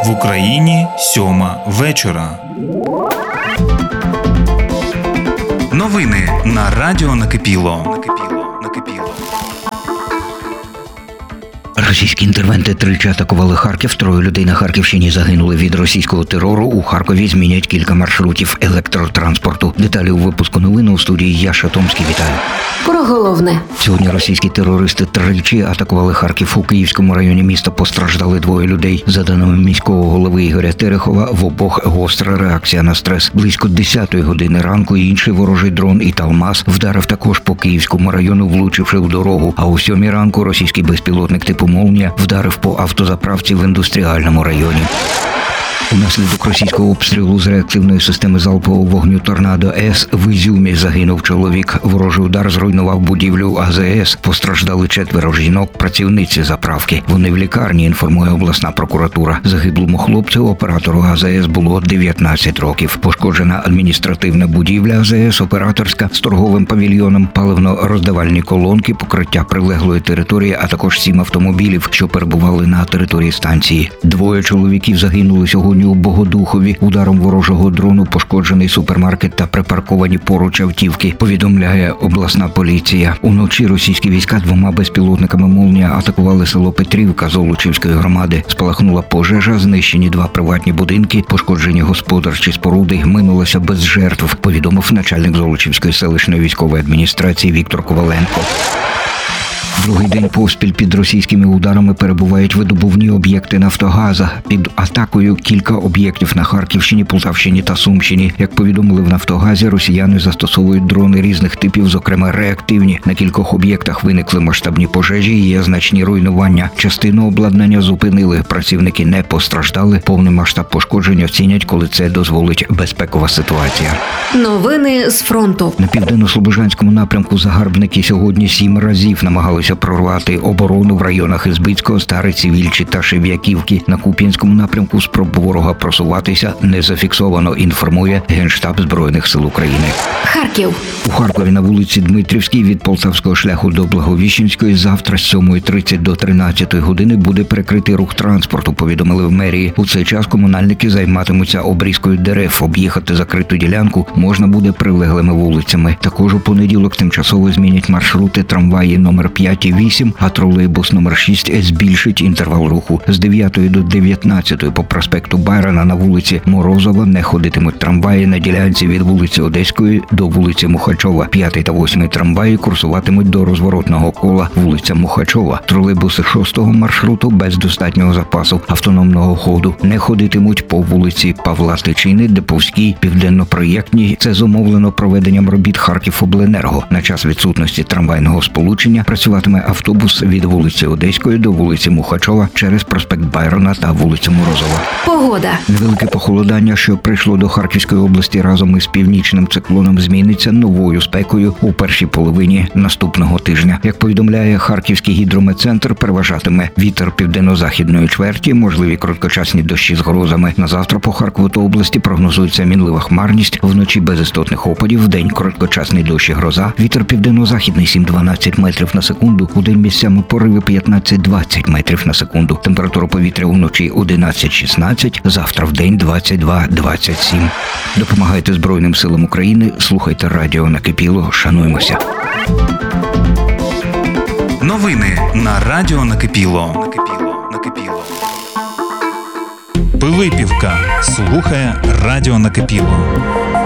В Україні 7 вечора. Новини на Радіо Накипіло. Російські інтервенти тричі атакували Харків. 3 людей на Харківщині загинули від російського терору. У Харкові змінять кілька маршрутів електротранспорту. Деталі у випуску новин у студії Яша Томський. Вітаю. Про головне. Сьогодні російські терористи тричі атакували Харків. У Київському районі міста постраждали 2 людей. За даними міського голови Ігоря Терехова, в обох гостра реакція на стрес. Близько 10-ї години ранку інший ворожий дрон «Італмаз» вдарив також по Київському району, влучивши в дорогу. А о 7-й ранку російський безпілотник типу «Молнія» вдарив по автозаправці в індустріальному районі. Унаслідок російського обстрілу з реактивної системи залпового вогню «Торнадо-С» в Ізюмі загинув чоловік. Ворожий удар зруйнував будівлю АЗС. Постраждали 4 жінок, працівниці заправки. Вони в лікарні, інформує обласна прокуратура. Загиблому хлопцю, оператору АЗС, було 19 років. Пошкоджена адміністративна будівля АЗС, операторська, з торговим павільйоном, паливно-роздавальні колонки, покриття прилеглої території, а також 7 автомобілів, що перебували на території станції. 2 чоловіків загинули сьогодні у Богодухові. Ударом ворожого дрону пошкоджений супермаркет та припарковані поруч автівки, повідомляє обласна поліція. Уночі російські війська 2 безпілотниками «Молнія» атакували село Петрівка Золочівської громади. Спалахнула пожежа, знищені 2 приватні будинки, пошкоджені господарчі споруди, минулося без жертв, повідомив начальник Золочівської селищної військової адміністрації Віктор Коваленко. Другий день поспіль під російськими ударами перебувають видобувні об'єкти «Нафтогаза». Під атакою кілька об'єктів на Харківщині, Полтавщині та Сумщині. Як повідомили в «Нафтогазі», росіяни застосовують дрони різних типів, зокрема реактивні. На кількох об'єктах виникли масштабні пожежі і є значні руйнування. Частину обладнання зупинили, працівники не постраждали. Повний масштаб пошкоджень оцінять, коли це дозволить безпекова ситуація. Новини з фронту. На південно-слобожанському напрямку загарбники сьогодні 7 разів намагалися прорвати оборону в районах Ізбицького, Стариці, Вільчі та Шев'яківки. На Куп'янському напрямку спроб ворога просуватися не зафіксовано, інформує Генштаб Збройних сил України. Харків. У Харкові на вулиці Дмитрівській від Полтавського шляху до Благовіщенської завтра з 7:30 до 13 години буде перекритий рух транспорту, повідомили в мерії. У цей час комунальники займатимуться обрізкою дерев. Об'їхати закриту ділянку можна буде прилеглими вулицями. Також у понеділок тимчасово змінять маршрути трамваї номер 5 і 8, а тролейбус номер 6 збільшить інтервал руху. З 9 до 19 по проспекту Байрона на вулиці Морозова не ходитимуть трамваї на ділянці від вулиці Одеської до вулиці Мухачова. 5 та 8 трамваї курсуватимуть до розворотного кола вулиця Мухачова. Тролейбуси 6-го маршруту без достатнього запасу автономного ходу не ходитимуть по вулиці Павла Тичини, Деповській, Південно-Проєктній. Це зумовлено проведенням робіт Харківобленерго. На час відсутності трамвайного сполучення працюватиме автобус від вулиці Одеської до вулиці Мухачова через проспект Байрона та вулицю Морозова. Погода. Невелике похолодання, що прийшло до Харківської області разом із північним циклоном, зміниться новою спекою у першій половині наступного тижня. Як повідомляє Харківський гідрометцентр, переважатиме вітер південно-західної чверті, можливі короткочасні дощі з грозами. На завтра по Харкову та області прогнозується мінлива хмарність, вночі без істотних опадів, вдень короткочасний дощ і гроза, вітер південно-західний 7-12 метрів на секунду, удень місцями пориви 15-20 метрів на секунду. Температура повітря уночі 11-16, завтра вдень 22-27. Допомагайте Збройним силам України, слухайте Радіо Накипіло, шануємося. Новини на Радіо Накипіло. Пилипівка слухає Радіо Накипіло.